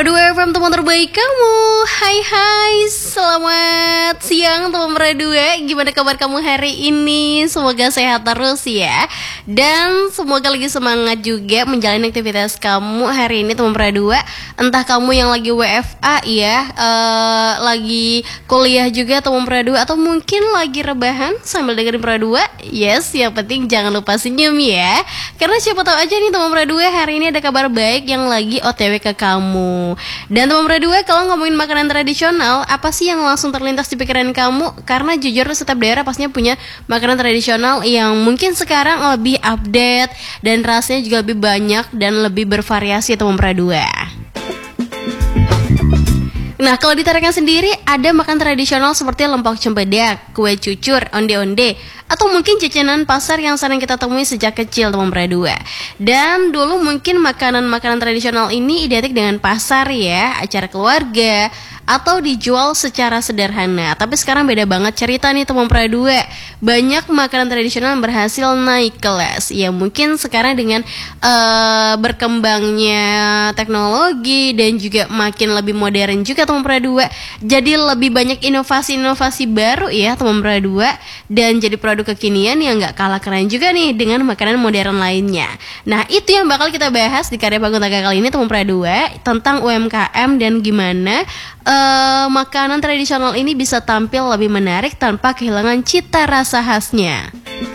Radu FM, teman terbaik kamu. Hai, selamat siang teman Radu. Gimana kabar kamu hari ini? Semoga sehat terus ya. Dan semoga lagi semangat juga menjalani aktivitas kamu hari ini teman Radu. Entah kamu yang lagi WFA ya, lagi kuliah juga teman Radu, atau mungkin lagi rebahan sambil dengerin Radu. Yes, yang penting jangan lupa senyum ya. Karena siapa tahu aja nih teman Radu, hari ini ada kabar baik yang lagi OTW ke kamu. Dan teman berdua, kalau ngomongin makanan tradisional, apa sih yang langsung terlintas di pikiran kamu? Karena jujur setiap daerah pastinya punya makanan tradisional yang mungkin sekarang lebih update dan rasanya juga lebih banyak dan lebih bervariasi teman berdua. Nah, kalau di Tarakan sendiri ada makan tradisional seperti lempok cempedak, kue cucur, onde-onde, atau mungkin jajanan pasar yang sering kita temui sejak kecil teman berdua. Dan dulu mungkin makanan-makanan tradisional ini identik dengan pasar ya, acara keluarga, atau dijual secara sederhana. Tapi sekarang beda banget cerita nih teman berdua. Banyak makanan tradisional yang berhasil naik kelas. Ya mungkin sekarang dengan berkembangnya teknologi dan juga makin lebih modern juga teman berdua. Jadi lebih banyak inovasi-inovasi baru ya teman berdua, dan jadi produk kekinian yang gak kalah keren juga nih dengan makanan modern lainnya. Nah, itu yang bakal kita bahas di Karya Bangun Tangga kali ini teman berdua, tentang UMKM dan gimana makanan tradisional ini bisa tampil lebih menarik tanpa kehilangan cita rasa khasnya.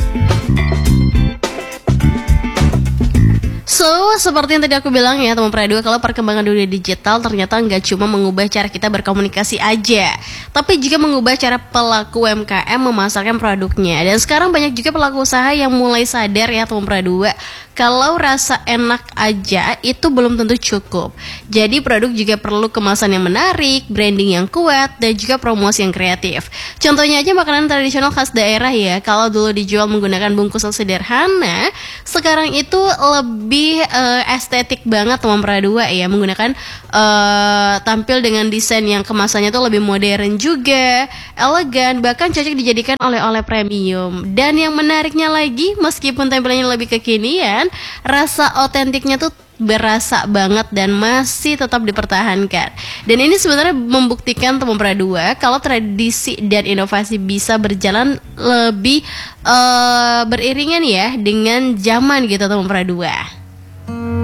So, seperti yang tadi aku bilang ya teman Pradu, kalau perkembangan dunia digital ternyata nggak cuma mengubah cara kita berkomunikasi aja, tapi juga mengubah cara pelaku UMKM memasarkan produknya. Dan sekarang banyak juga pelaku usaha yang mulai sadar ya teman Pradu, kalau rasa enak aja itu belum tentu cukup. Jadi produk juga perlu kemasan yang menarik, branding yang kuat, dan juga promosi yang kreatif. Contohnya aja makanan tradisional khas daerah ya, kalau dulu dijual menggunakan bungkusan sederhana, sekarang itu lebih estetik banget teman Pradua ya, menggunakan tampil dengan desain yang kemasannya tuh lebih modern juga, elegan, bahkan cocok dijadikan oleh-oleh premium. Dan yang menariknya lagi, meskipun tampilannya lebih kekinian, rasa otentiknya tuh berasa banget dan masih tetap dipertahankan. Dan ini sebenarnya membuktikan teman Pradua kalau tradisi dan inovasi bisa berjalan lebih beriringan ya dengan zaman gitu teman Pradua.